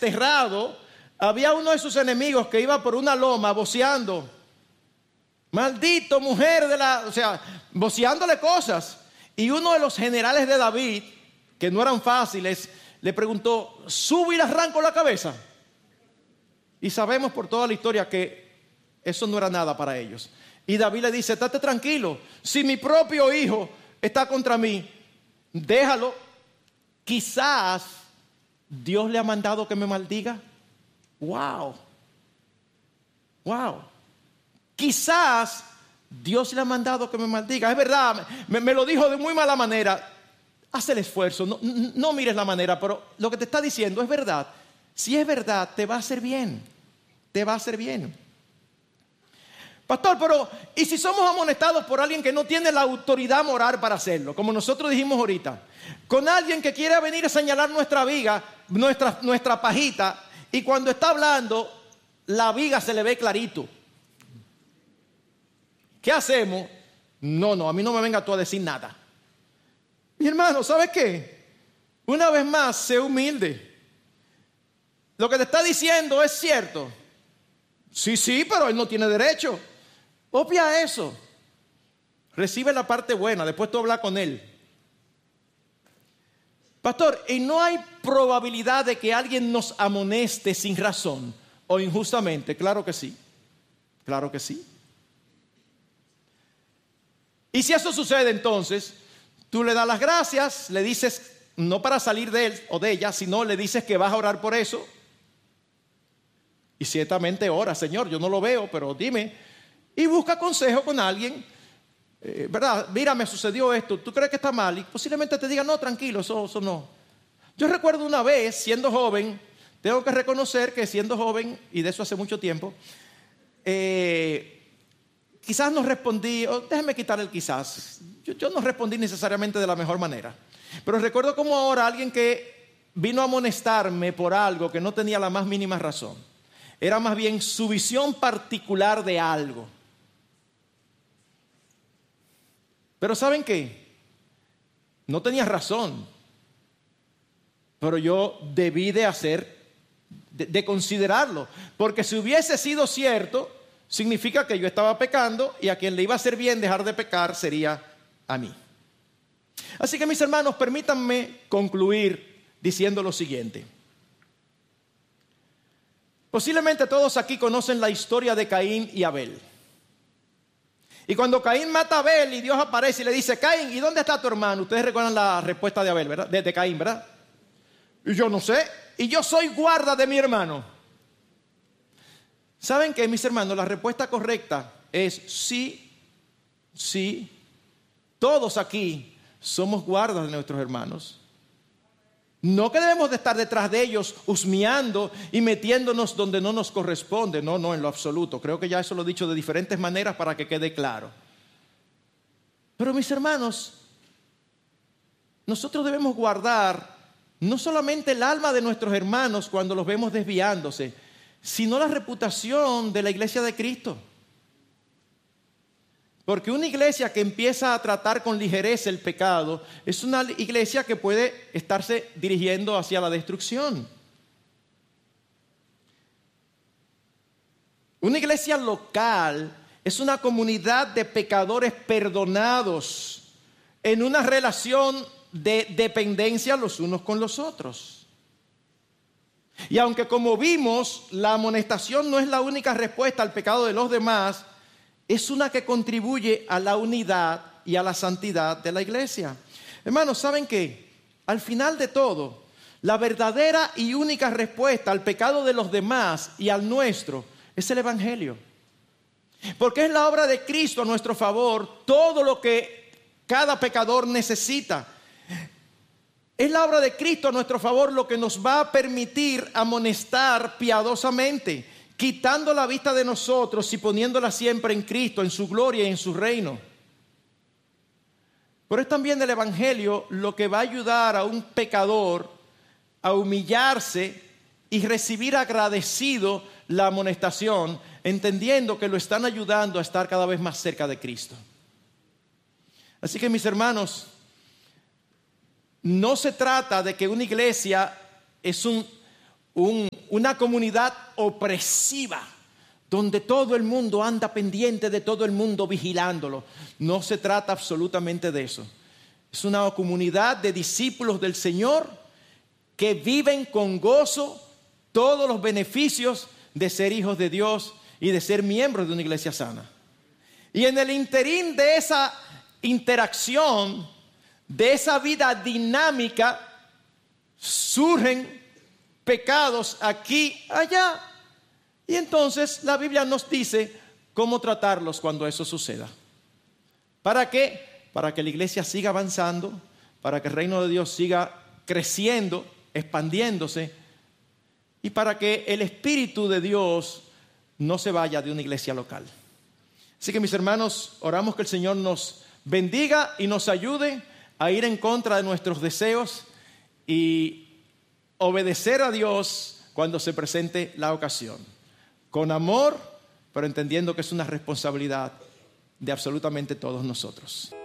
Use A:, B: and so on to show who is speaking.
A: desterrado, había uno de sus enemigos que iba por una loma voceando. Maldito mujer voceándole cosas. Y uno de los generales de David, que no eran fáciles, le preguntó, ¿subo y le arranco la cabeza? Y sabemos por toda la historia que eso no era nada para ellos. Y David le dice, estate tranquilo, si mi propio hijo está contra mí, déjalo. Quizás Dios le ha mandado que me maldiga. Wow. Quizás Dios le ha mandado que me maldiga. Es verdad, me lo dijo de muy mala manera. Haz el esfuerzo, no mires la manera, pero lo que te está diciendo es verdad. Si es verdad, te va a hacer bien. Te va a hacer bien. Pastor, pero ¿y si somos amonestados por alguien que no tiene la autoridad moral para hacerlo? Como nosotros dijimos ahorita. Con alguien que quiere venir a señalar nuestra viga, nuestra pajita, y cuando está hablando, la viga se le ve clarito. ¿Qué hacemos? No, a mí no me venga tú a decir nada. Mi hermano, ¿sabes qué? Una vez más, sé humilde. Lo que te está diciendo es cierto. Sí, pero él no tiene derecho. Obvia eso. Recibe la parte buena, después tú hablas con él. Pastor, ¿y no hay probabilidad de que alguien nos amoneste sin razón o injustamente? Claro que sí. Claro que sí. Y si eso sucede, entonces, tú le das las gracias, le dices, no para salir de él o de ella, sino le dices que vas a orar por eso. Y ciertamente ora, Señor, yo no lo veo, pero dime. Y busca consejo con alguien. ¿Verdad? Mira, me sucedió esto, ¿tú crees que está mal? Y posiblemente te diga, no, tranquilo, eso no. Yo recuerdo una vez, siendo joven, tengo que reconocer que siendo joven, y de eso hace mucho tiempo, quizás no respondí, déjeme quitar el quizás, yo no respondí necesariamente de la mejor manera. Pero recuerdo como ahora alguien que vino a amonestarme por algo que no tenía la más mínima razón. Era más bien su visión particular de algo. Pero ¿saben qué? No tenía razón. Pero yo debí de considerarlo. Porque si hubiese sido cierto, significa que yo estaba pecando y a quien le iba a hacer bien dejar de pecar sería a mí. Así que mis hermanos, permítanme concluir diciendo lo siguiente. Posiblemente todos aquí conocen la historia de Caín y Abel. Y cuando Caín mata a Abel y Dios aparece y le dice, Caín, ¿y dónde está tu hermano? Ustedes recuerdan la respuesta de Abel, ¿verdad? De Caín, ¿verdad? Y yo no sé. Y yo soy guarda de mi hermano. ¿Saben qué, mis hermanos? La respuesta correcta es sí. Todos aquí somos guardas de nuestros hermanos. No que debemos de estar detrás de ellos husmeando y metiéndonos donde no nos corresponde. No, en lo absoluto. Creo que ya eso lo he dicho de diferentes maneras para que quede claro. Pero mis hermanos, nosotros debemos guardar no solamente el alma de nuestros hermanos cuando los vemos desviándose, sino la reputación de la iglesia de Cristo. Porque una iglesia que empieza a tratar con ligereza el pecado es una iglesia que puede estarse dirigiendo hacia la destrucción. Una iglesia local es una comunidad de pecadores perdonados en una relación de dependencia los unos con los otros. Y aunque como vimos, la amonestación no es la única respuesta al pecado de los demás, es una que contribuye a la unidad y a la santidad de la iglesia. Hermanos, ¿saben qué? Al final de todo, la verdadera y única respuesta al pecado de los demás y al nuestro es el Evangelio. Porque es la obra de Cristo a nuestro favor, todo lo que cada pecador necesita. Es la obra de Cristo a nuestro favor lo que nos va a permitir amonestar piadosamente, quitando la vista de nosotros y poniéndola siempre en Cristo, en su gloria y en su reino. Pero es también el Evangelio lo que va a ayudar a un pecador a humillarse y recibir agradecido la amonestación, entendiendo que lo están ayudando a estar cada vez más cerca de Cristo. Así que mis hermanos, no se trata de que una iglesia es una comunidad opresiva, donde todo el mundo anda pendiente de todo el mundo vigilándolo. No se trata absolutamente de eso. Es una comunidad de discípulos del Señor que viven con gozo todos los beneficios de ser hijos de Dios y de ser miembros de una iglesia sana. Y en el interín de esa interacción, de esa vida dinámica, surgen pecados aquí, allá. Y entonces la Biblia nos dice cómo tratarlos cuando eso suceda. ¿Para qué? Para que la iglesia siga avanzando, para que el reino de Dios siga creciendo, expandiéndose, y para que el Espíritu de Dios no se vaya de una iglesia local. Así que, mis hermanos, oramos que el Señor nos bendiga y nos ayude a ir en contra de nuestros deseos y obedecer a Dios cuando se presente la ocasión. Con amor, pero entendiendo que es una responsabilidad de absolutamente todos nosotros.